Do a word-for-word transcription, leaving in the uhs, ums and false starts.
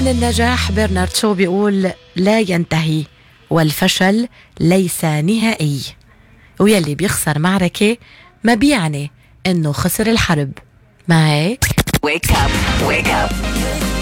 عن النجاح برنارد شو بيقول لا ينتهي والفشل ليس نهائي، ويلي بيخسر معركة ما بيعني انه خسر الحرب. ما هيك؟ Wake up, wake up.